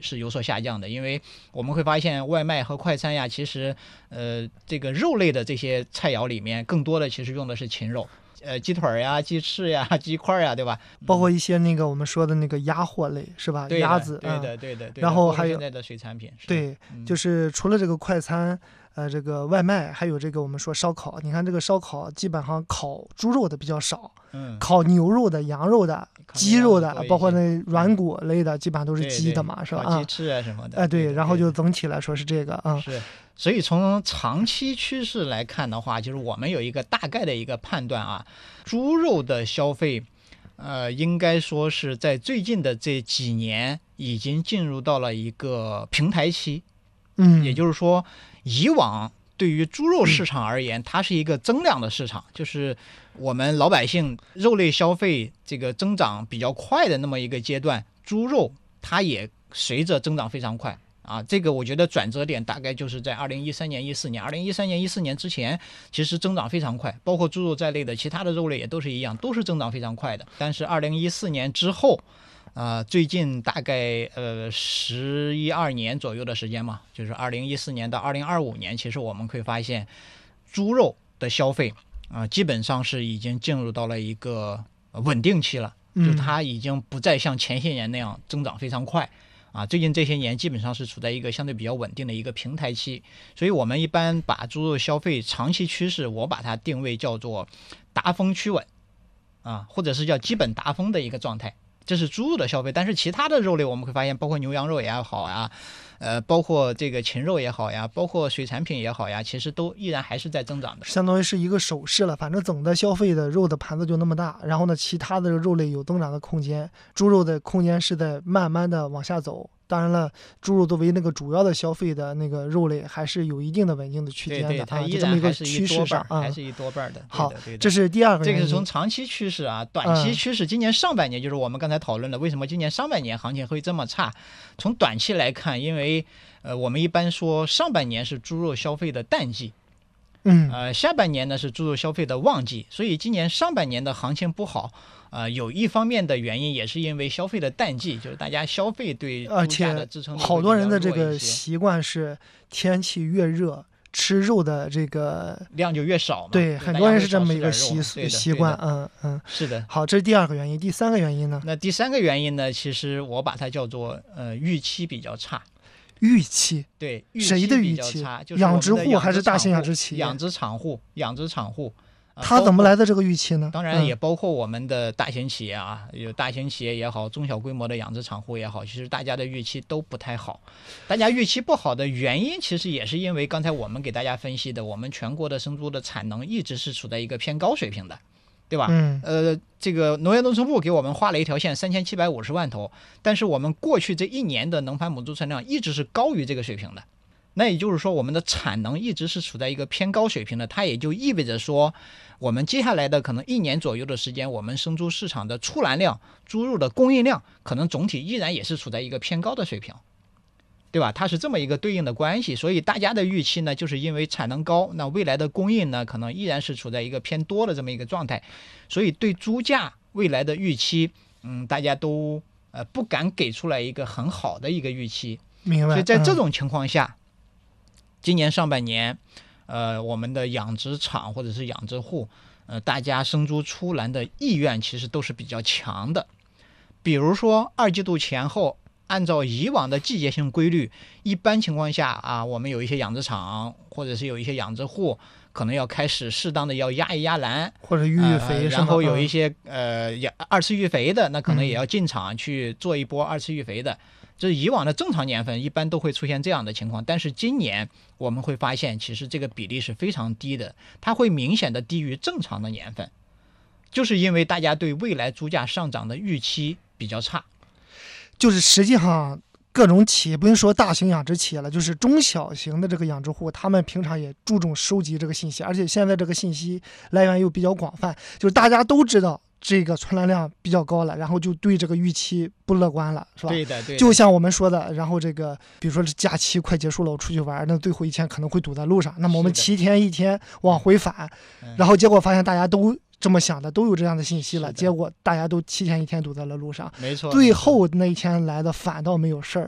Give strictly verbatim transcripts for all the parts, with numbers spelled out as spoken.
是有所下降的，因为我们会发现外卖和快餐呀，其实呃这个肉类的这些菜肴里面，更多的其实用的是禽肉。呃，鸡腿呀、鸡翅呀、鸡块呀，对吧？ 包括一些那个我们说的那个鸭货类，是吧？ 对鸭子， 对的，对的，对的。 然后还有现在的水产品， 对， 嗯、 就是除了这个快餐，呃，这个外卖，还有这个我们说烧烤。你看这个烧烤，基本上烤猪肉的比较少， 嗯， 烤牛肉的、羊肉的、鸡肉的，包括那软骨类的，基本上都是鸡的嘛， 对对是吧？ 烤鸡翅啊什么的。 哎、呃，对，然后就总体来说是这个啊。 是。所以从长期趋势来看的话，就是我们有一个大概的一个判断啊，猪肉的消费，呃，应该说是在最近的这几年已经进入到了一个平台期。 嗯， 也就是说，以往对于猪肉市场而言，它是一个增量的市场，就是我们老百姓肉类消费这个增长比较快的那么一个阶段，猪肉它也随着增长非常快。啊，这个我觉得转折点大概就是在二零一三年、一四年。二零一三年、一四年之前，其实增长非常快，包括猪肉在内的其他的肉类也都是一样，都是增长非常快的。但是二零一四年之后，啊、呃，最近大概呃十一二年左右的时间嘛，就是二零一四年到二零二五年，其实我们会发现，猪肉的消费啊、呃，基本上是已经进入到了一个稳定期了，就它已经不再像前些年那样增长非常快。啊，最近这些年基本上是处在一个相对比较稳定的一个平台期，所以我们一般把猪肉消费长期趋势，我把它定位叫做达峰趋稳，啊，或者是叫基本达峰的一个状态，这是猪肉的消费。但是其他的肉类我们会发现，包括牛羊肉也好啊，呃，包括这个禽肉也好呀，包括水产品也好呀，其实都依然还是在增长的， 相当于是一个手势了。反正总的消费的肉的盘子就那么大，然后呢，其他的肉类有增长的空间，猪肉的空间是在慢慢的往下走。当然了，猪肉作为那个主要的消费的那个肉类，还是有一定的稳定的区间的。 对对，它依然还是趋势上啊，还是一多半的。 好， 对的， 这是第二个原因。 这个是从长期趋势啊，短期趋势，今年上半年就是我们刚才讨论的，为什么今年上半年行情会这么差？从短期来看，因为呃，我们一般说上半年是猪肉消费的淡季。 嗯， 呃，下半年呢是猪肉消费的旺季，所以今年上半年的行情不好，呃，有一方面的原因也是因为消费的淡季，就是大家消费对猪价的支撑力， 而且好多人的这个习惯是天气越热，吃肉的这个量就越少嘛。 对，很多人是这么一个习习惯，嗯嗯， 是的。 好，这是第二个原因，第三个原因呢？ 那第三个原因呢，其实我把它叫做呃预期比较差。 预期对， 谁的预期？ 就是养殖户还是大型养殖企业？ 养殖场户，养殖场户， 他怎么来的这个预期呢？ 当然也包括我们的大型企业啊，有大型企业也好，中小规模的养殖场户也好，其实大家的预期都不太好。大家预期不好的原因，其实也是因为刚才我们给大家分析的，我们全国的生猪的产能一直是处在一个偏高水平的。对吧？ 嗯， 呃，这个农业农村部给我们画了一条线，三千七百五十万头，但是我们过去这一年的能繁母猪产量一直是高于这个水平的，那也就是说我们的产能一直是处在一个偏高水平的，它也就意味着说，我们接下来的可能一年左右的时间，我们生猪市场的出栏量、猪肉的供应量，可能总体依然也是处在一个偏高的水平。对吧？它是这么一个对应的关系，所以大家的预期呢，就是因为产能高，那未来的供应呢，可能依然是处在一个偏多的这么一个状态，所以对猪价未来的预期，嗯，大家都呃不敢给出来一个很好的一个预期。 明白。 所以在这种情况下，嗯、今年上半年，呃，我们的养殖场或者是养殖户，呃，大家生猪出栏的意愿其实都是比较强的。比如说二季度前后。按照以往的季节性规律，一般情况下啊，我们有一些养殖场或者是有一些养殖户，可能要开始适当的要压一压栏， 或者育育肥、呃， 然后有一些呃二次育肥的，那可能也要进场去做一波二次育肥的。这、嗯、以往的正常年份一般都会出现这样的情况，但是今年我们会发现，其实这个比例是非常低的，它会明显的低于正常的年份，就是因为大家对未来猪价上涨的预期比较差。 就是实际上各种企业，不用说大型养殖企业了，就是中小型的这个养殖户，他们平常也注重收集这个信息，而且现在这个信息来源又比较广泛，就是大家都知道这个存栏量比较高了，然后就对这个预期不乐观了，是吧？ 对的，对的。 就像我们说的，然后这个比如说假期快结束了，我出去玩，那最后一天可能会堵在路上，那么我们七天一天往回返，然后结果发现大家都这么想的，都有这样的信息了，结果大家都七天一天堵在了路上， 没错， 最后那一天来的反倒没有事儿了，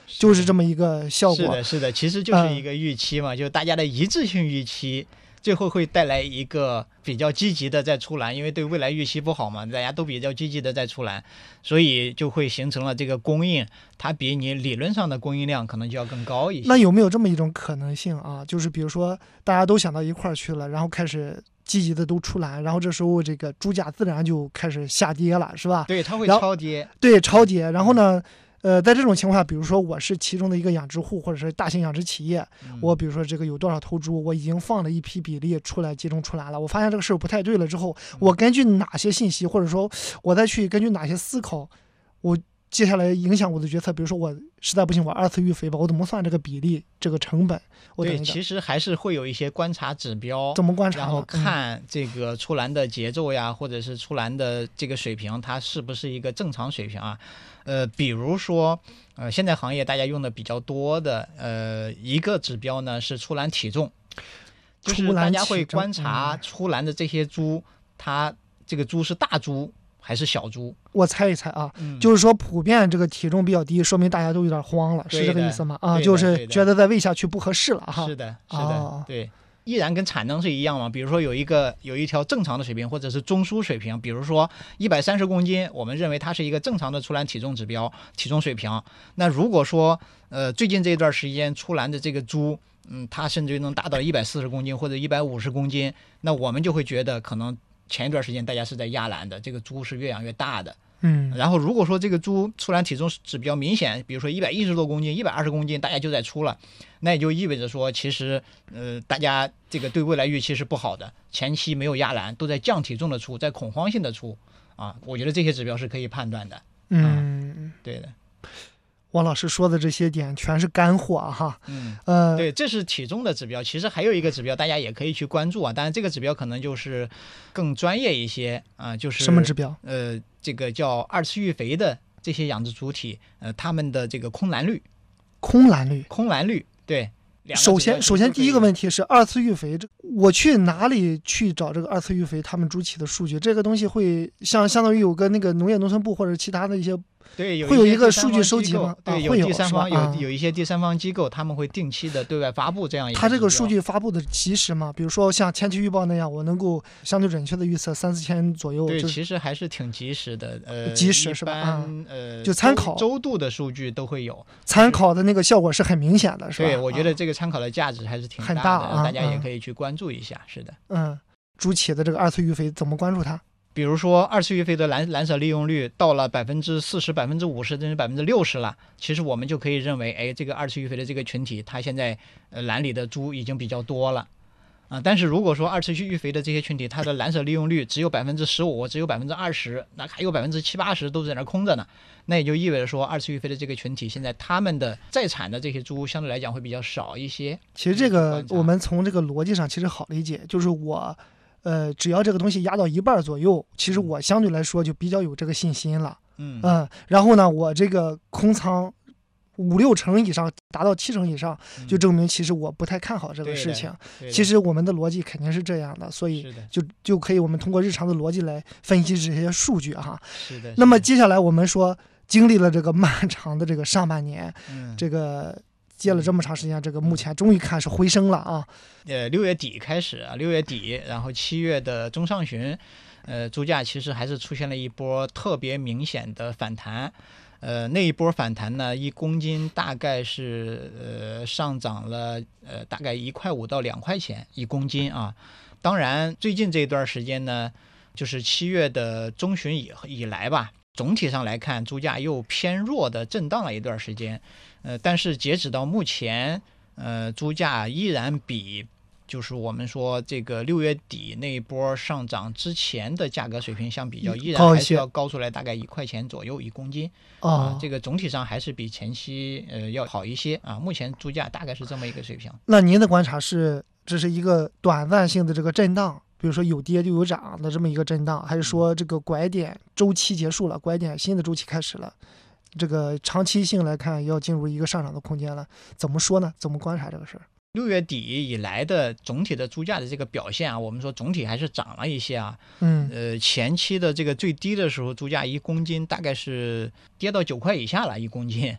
就是这么一个效果。 是的，是的，其实就是一个预期嘛，嗯、就是大家的一致性预期。最后会带来一个比较积极的再出栏，因为对未来预期不好嘛，大家都比较积极的再出栏，所以就会形成了这个供应，它比你理论上的供应量可能就要更高一些。 那有没有这么一种可能性啊？就是比如说大家都想到一块儿去了，然后开始积极的都出栏，然后这时候这个猪价自然就开始下跌了，是吧？ 对，它会超跌。 对，超跌。然后呢？呃，在这种情况下，比如说我是其中的一个养殖户，或者是大型养殖企业， 嗯、 我比如说这个有多少头猪，我已经放了一批比例出来，集中出来了。我发现这个事儿不太对了之后，我根据哪些信息，或者说我再去根据哪些思考，我接下来影响我的决策。比如说我实在不行，我二次预肥吧，我怎么算这个比例，这个成本？我等对，其实还是会有一些观察指标， 怎么观察？ 然后看这个出栏的节奏呀，嗯、或者是出栏的这个水平，它是不是一个正常水平啊？呃，比如说，呃，现在行业大家用的比较多的，呃，一个指标呢是出栏体重，就是大家会观察出栏的这些猪，它这个猪是大猪还是小猪？ 我猜一猜啊， 嗯、 就是说普遍这个体重比较低，说明大家都有点慌了，是这个意思吗？啊，就是觉得再喂下去不合适了哈。 是的，是的， 哦、 对。依然跟产能是一样嘛，比如说有一个有一条正常的水平或者是中枢水平，比如说一百三十公斤，我们认为它是一个正常的出栏体重指标、体重水平。那如果说呃最近这一段时间出栏的这个猪，嗯，它甚至于能达到一百四十公斤或者一百五十公斤，那我们就会觉得可能前一段时间大家是在压栏的，这个猪是越养越大的。 嗯， 然后如果说这个猪出栏体重指标明显，比如说一百一十多公斤、一百二十公斤，大家就在出了，那也就意味着说，其实呃，大家这个对未来预期是不好的，前期没有压栏，都在降体重的出，在恐慌性的出啊，我觉得这些指标是可以判断的。 嗯， 啊、对的。 王老师说的这些点全是干货啊哈， 嗯， 呃， 对，这是体重的指标。其实还有一个指标，大家也可以去关注啊。当然，这个指标可能就是更专业一些啊，就是什么指标？ 呃，这个叫二次育肥的这些养殖主体，呃，他们的这个空栏率， 空栏率， 空栏率，对。 首先，首先第一个问题是二次育肥，我去哪里去找这个二次育肥他们猪企的数据？这个东西会像相当于有个那个农业农村部或者其他的一些。 对，有会有一个数据收集吗？ 对， 有第三方，有啊、 有一些第三方机构，他们会定期的对外发布这样一个。 它这个数据发布的及时吗？比如说像天气预报那样，我能够相对准确的预测三四天左右。 对， 就其实还是挺及时的。呃， 及时是吧？啊、 呃， 就参考周度的数据都会有， 参考的那个效果是很明显的，是吧？ 对，我觉得这个参考的价值还是挺大的， 很大啊， 大家也可以去关注一下。是的， 嗯，猪企的这个二次育肥怎么关注它？ 比如说二次育肥的蓝蓝舍利用率到了百分之四十、百分之五十甚至百分之六十了，其实我们就可以认为，哎，这个二次育肥的这个群体，它现在呃栏里的猪已经比较多了啊。但是如果说二次育肥的这些群体，它的蓝舍利用率只有百分之十五，只有百分之二十，那还有百分之七八十都在那空着呢，那也就意味着说二次育肥的这个群体，现在他们的在产的这些猪相对来讲会比较少一些。 其实这个我们从这个逻辑上其实好理解，就是我。呃，只要这个东西压到一半左右，其实我相对来说就比较有这个信心了。 嗯嗯，然后呢，我这个空仓五六成以上，达到七成以上，就证明其实我不太看好这个事情。其实我们的逻辑肯定是这样的，所以就就可以我们通过日常的逻辑来分析这些数据哈。 是的。 那么接下来我们说，经历了这个漫长的这个上半年， 嗯、 这个。接了这么长时间，这个目前终于开始回升了啊！ 呃，六月底开始啊，六月底，然后七月的中上旬，呃，猪价其实还是出现了一波特别明显的反弹。呃，那一波反弹呢，一公斤大概是呃上涨了呃大概一块五到两块钱一公斤啊。当然，最近这段时间呢，就是七月的中旬以以来吧。总体上来看，猪价又偏弱的震荡了一段时间，呃，但是截止到目前，呃，猪价依然比就是我们说这个六月底那一波上涨之前的价格水平相比较，依然还是要高出来大概一块钱左右一公斤啊、呃。这个总体上还是比前期呃要好一些啊。目前猪价大概是这么一个水平。 那您的观察是，这是一个短暂性的这个震荡？比如说有跌就有涨的这么一个震荡，还是说这个拐点周期结束了，拐点新的周期开始了，这个长期性来看要进入一个上涨的空间了？怎么说呢？怎么观察这个事儿？ 六月底以来的总体的猪价的这个表现啊，我们说总体还是涨了一些啊。 嗯， 呃，前期的这个最低的时候，猪价一公斤大概是跌到九块以下了，一公斤。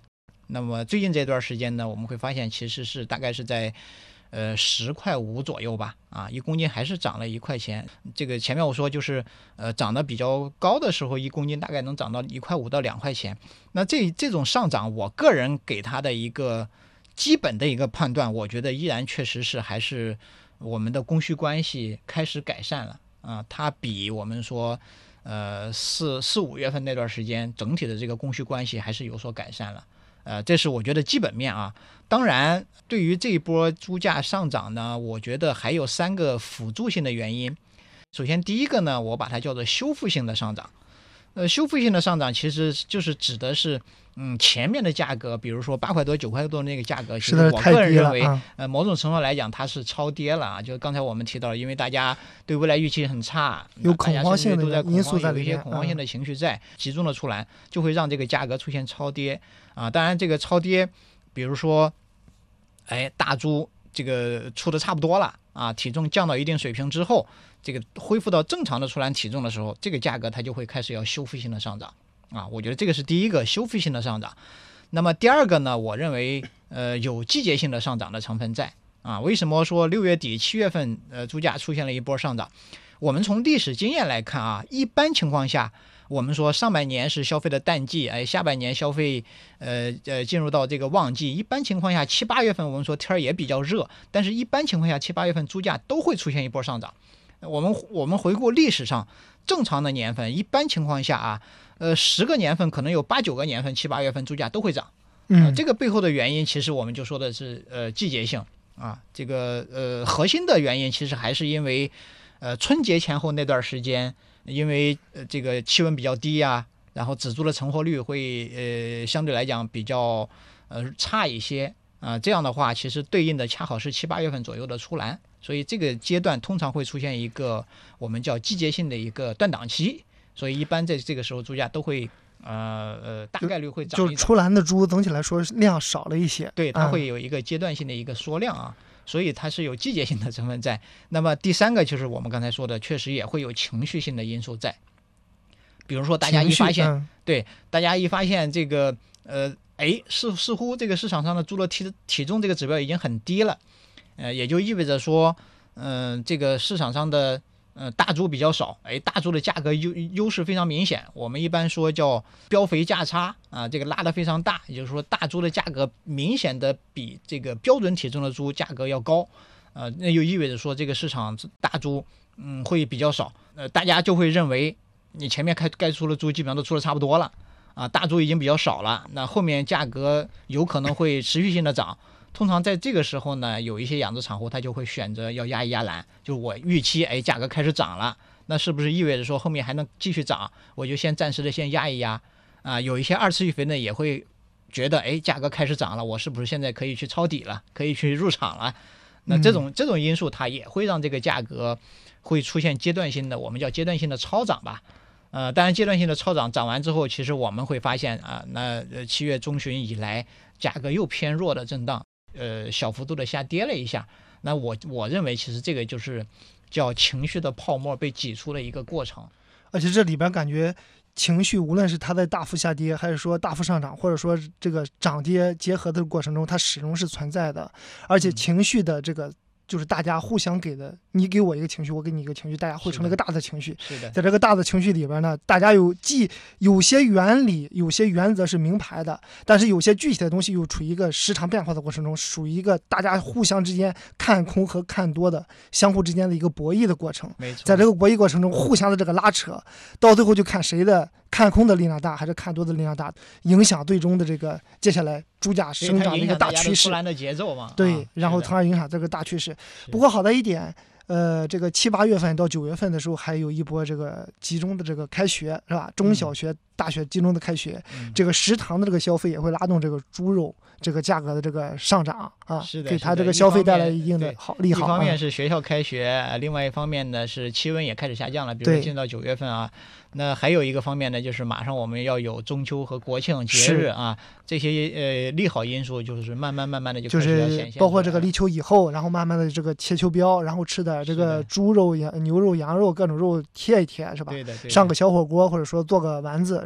那么最近这段时间呢，我们会发现其实是大概是在呃十块五左右吧，啊，一公斤还是涨了一块钱。这个前面我说就是呃涨得比较高的时候，一公斤大概能涨到一块五到两块钱。那这这种上涨，我个人给它的一个基本的一个判断，我觉得依然确实是还是我们的供需关系开始改善了啊，它比我们说呃四四五月份那段时间整体的这个供需关系还是有所改善了。呃，这是我觉得基本面啊。当然，对于这一波猪价上涨呢，我觉得还有三个辅助性的原因。首先，第一个呢，我把它叫做修复性的上涨。呃，修复性的上涨其实就是指的是，嗯，前面的价格，比如说八块多、九块多那个价格，其实我个人认为， 啊、 呃，某种程度来讲它是超跌了啊。就刚才我们提到了，因为大家对未来预期很差， 有恐慌性的因素在里面， 有一些恐慌性的情绪在、嗯、集中了出来，就会让这个价格出现超跌啊。当然，这个超跌，比如说，哎，大猪这个出的差不多了啊，体重降到一定水平之后，这个恢复到正常的出栏体重的时候，这个价格它就会开始要修复性的上涨啊。我觉得这个是第一个修复性的上涨。那么第二个呢，我认为呃有季节性的上涨的成分在啊。为什么说六月底七月份呃猪价出现了一波上涨？我们从历史经验来看啊，一般情况下，我们说上半年是消费的淡季，哎，下半年消费呃呃进入到这个旺季。一般情况下，七八月份我们说天儿也比较热，但是一般情况下七八月份猪价都会出现一波上涨。我们我们回顾历史上正常的年份，一般情况下啊，呃，十个年份可能有八九个年份七八月份猪价都会涨。 嗯、 呃，这个背后的原因其实我们就说的是呃季节性啊，这个呃核心的原因其实还是因为呃春节前后那段时间，因为呃这个气温比较低啊，然后仔猪的成活率会呃相对来讲比较呃差一些啊、呃，这样的话其实对应的恰好是七八月份左右的出栏。所以这个阶段通常会出现一个我们叫季节性的一个断档期，所以一般在这个时候猪价都会呃呃大概率会涨一涨， 就是出栏的猪总体来说量少了一些， 对，它会有一个阶段性的一个缩量啊，嗯、所以它是有季节性的成分在。那么第三个就是我们刚才说的，确实也会有情绪性的因素在，比如说大家一发现， 嗯、 对，大家一发现这个呃哎似似乎这个市场上的猪的体体重这个指标已经很低了。呃，也就意味着说，嗯、呃，这个市场上的呃大猪比较少，哎，大猪的价格优优势非常明显。我们一般说叫标肥价差啊，这个拉得非常大，也就是说大猪的价格明显的比这个标准体重的猪价格要高，呃，那就意味着说这个市场大猪嗯会比较少，呃，大家就会认为你前面开该出的猪基本上都出的差不多了啊，大猪已经比较少了，那后面价格有可能会持续性的涨。通常在这个时候呢，有一些养殖场户他就会选择要压一压栏，就是我预期哎价格开始涨了，那是不是意味着说后面还能继续涨，我就先暂时的先压一压啊？有一些二次育肥呢也会觉得哎价格开始涨了，我是不是现在可以去抄底了，可以去入场了？那这种、嗯、这种因素它也会让这个价格会出现阶段性的，我们叫阶段性的超涨吧。呃，当然阶段性的超涨涨完之后，其实我们会发现啊，那呃七月中旬以来价格又偏弱的震荡。呃，小幅度的下跌了一下，那我我认为其实这个就是叫情绪的泡沫被挤出的一个过程， 而且这里边感觉情绪无论是它在大幅下跌，还是说大幅上涨，或者说这个涨跌结合的过程中，它始终是存在的，而且情绪的这个。就是大家互相给的，你给我一个情绪，我给你一个情绪，大家汇成了一个大的情绪。 是的， 在这个大的情绪里边呢，大家有既有些原理、有些原则是明牌的，但是有些具体的东西又处于一个时常变化的过程中，属于一个大家互相之间看空和看多的相互之间的一个博弈的过程。 没错， 在这个博弈过程中，互相的这个拉扯，到最后就看谁的看空的力量大，还是看多的力量大，影响最终的这个接下来猪价生长的一个大趋势。 的节奏嘛， 对， 啊、 然后从而影响这个大趋势。不过好在一点，呃，这个七八月份到九月份的时候，还有一波这个集中的这个开学，是吧？中小学、大学集中的开学， 嗯、 这个食堂的这个消费也会拉动这个猪肉这个价格的这个上涨啊， 是的， 给它这个消费带来一定的好利好。 一方面是学校开学，另外一方面呢是气温也开始下降了，比如说进到九月份啊。那还有一个方面呢，就是马上我们要有中秋和国庆节日啊，这些呃利好因素就是慢慢慢慢的就开始要显现， 就是包括这个立秋以后，然后慢慢的这个切秋膘，然后吃点这个猪肉、羊牛肉、羊肉各种肉贴一贴，是吧？ 对的，对的。 上个小火锅或者说做个丸子，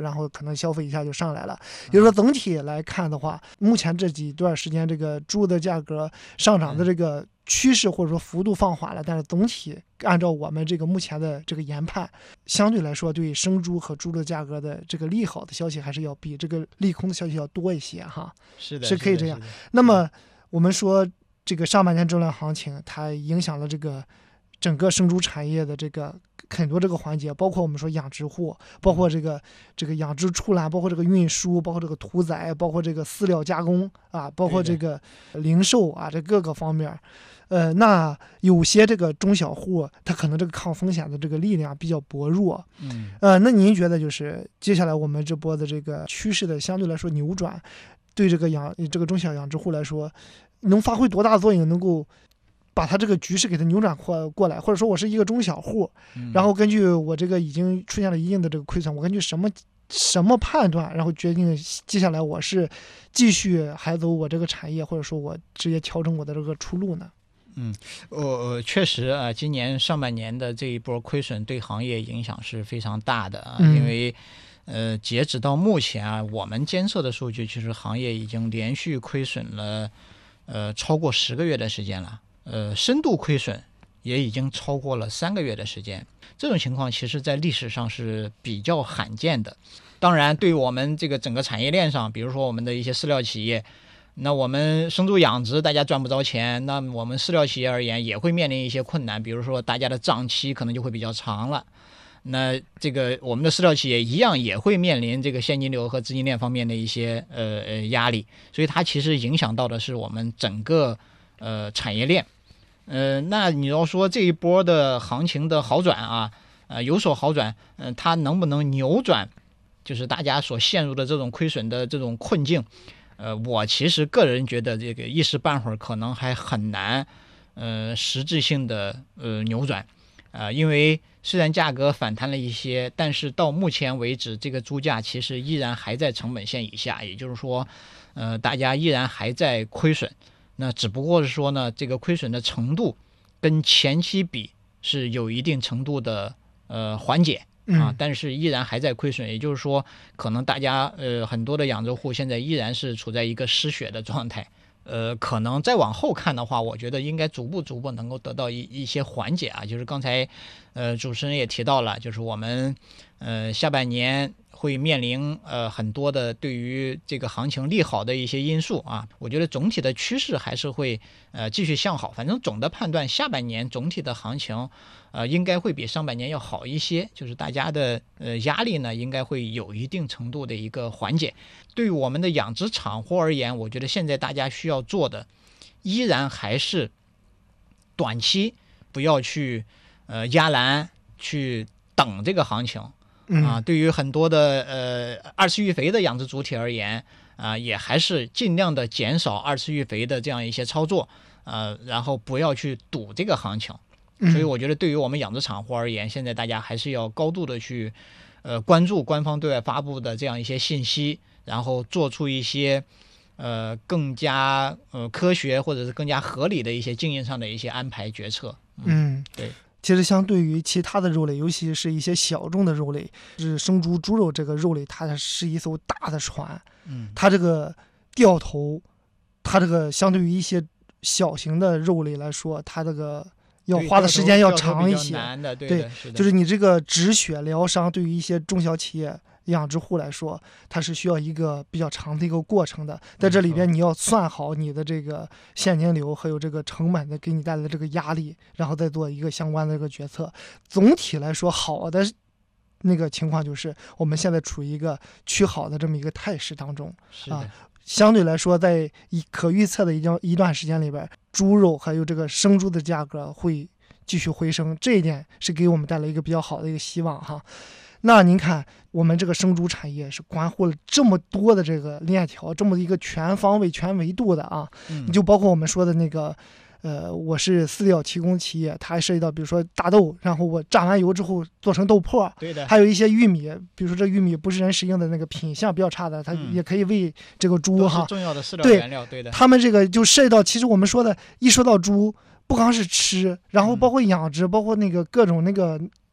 然后可能消费一下就上来了。也就是说总体来看的话，目前这几段时间这个猪的价格上涨的这个趋势或者说幅度放缓了，但是总体按照我们这个目前的这个研判，相对来说对生猪和猪的价格的这个利好的消息还是要比这个利空的消息要多一些哈。 是的， 是可以这样。那么我们说这个上半年这轮行情，它影响了这个整个生猪产业的这个很多这个环节，包括我们说养殖户，包括这个这个养殖出栏，包括这个运输，包括这个屠宰，包括这个饲料加工啊，包括这个零售啊，这各个方面。呃，那有些这个中小户，他可能这个抗风险的这个力量比较薄弱。 嗯， 呃，那您觉得就是接下来我们这波的这个趋势的相对来说扭转，对这个养这个中小养殖户来说，能发挥多大作用？能够把它这个局势给它扭转过过来，或者说我是一个中小户， 嗯、 然后根据我这个已经出现了一定的这个亏损，我根据什么什么判断，然后决定接下来我是继续还走我这个产业，或者说我直接调整我的这个出路呢？ 嗯，呃，确实啊，今年上半年的这一波亏损对行业影响是非常大的啊， 嗯、 因为呃，截止到目前啊，我们监测的数据，其实行业已经连续亏损了呃超过十个月的时间了，呃，深度亏损也已经超过了三个月的时间。这种情况其实在历史上是比较罕见的。当然，对于我们这个整个产业链上，比如说我们的一些饲料企业。那我们生猪养殖大家赚不着钱，那我们饲料企业而言也会面临一些困难，比如说大家的账期可能就会比较长了。那这个我们的饲料企业一样也会面临这个现金流和资金链方面的一些呃呃压力，所以它其实影响到的是我们整个呃产业链。呃，那你要说这一波的行情的好转啊，呃有所好转，嗯、呃，它能不能扭转就是大家所陷入的这种亏损的这种困境？呃，我其实个人觉得这个一时半会儿可能还很难，呃，实质性的呃扭转，啊、呃，因为虽然价格反弹了一些，但是到目前为止，这个猪价其实依然还在成本线以下，也就是说，呃，大家依然还在亏损。那只不过是说呢，这个亏损的程度跟前期比是有一定程度的呃缓解。啊，但是依然还在亏损，也就是说，可能大家呃很多的养殖户现在依然是处在一个失血的状态，呃，可能再往后看的话，我觉得应该逐步逐步能够得到一一些缓解啊。就是刚才呃主持人也提到了，就是我们呃下半年会面临呃很多的对于这个行情利好的一些因素啊。我觉得总体的趋势还是会呃继续向好，反正总的判断下半年总体的行情。呃，应该会比上半年要好一些，就是大家的呃压力呢，应该会有一定程度的一个缓解。对于我们的养殖场户而言，我觉得现在大家需要做的，依然还是短期不要去呃压栏去等这个行情啊、呃。对于很多的呃二次育肥的养殖主体而言啊、呃，也还是尽量的减少二次育肥的这样一些操作，呃，然后不要去赌这个行情。所以我觉得对于我们养殖场户而言，现在大家还是要高度的去呃关注官方对外发布的这样一些信息，然后做出一些呃更加呃科学或者是更加合理的一些经营上的一些安排决策。 嗯， 嗯对。 其实相对于其他的肉类，尤其是一些小众的肉类，是生猪、猪肉这个肉类，它是一艘大的船， 嗯， 它这个掉头，它这个相对于一些小型的肉类来说，它这个要花的时间要长一些， 难的，对对， 是就是你这个止血疗伤，对于一些中小企业养殖户来说，它是需要一个比较长的一个过程的。在这里边，你要算好你的这个现金流还有这个成本的给你带来的这个压力，然后再做一个相关的这个决策。总体来说，好的那个情况就是我们现在处于一个趋好的这么一个态势当中啊。相对来说，在一可预测的一段一段时间里边，猪肉还有这个生猪的价格会继续回升，这一点是给我们带来一个比较好的一个希望哈。那您看，我们这个生猪产业是关乎了这么多的这个链条，这么一个全方位、全维度的啊， 嗯、 你就包括我们说的那个。呃，我是饲料提供企业，它还涉及到，比如说大豆，然后我榨完油之后做成豆粕， 对的， 还有一些玉米，比如说这玉米不是人食用的那个品相比较差的，它也可以喂这个猪哈， 嗯、重要的饲料原料，对的。 他们这个就涉及到，其实我们说的，一说到猪，不光是吃，然后包括养殖，嗯、包括那个各种那个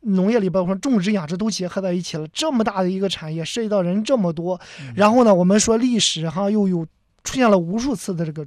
农业里边，说种植养殖都结合在一起了，这么大的一个产业，涉及到人这么多。然后呢，我们说历史哈又有出现了无数次的这个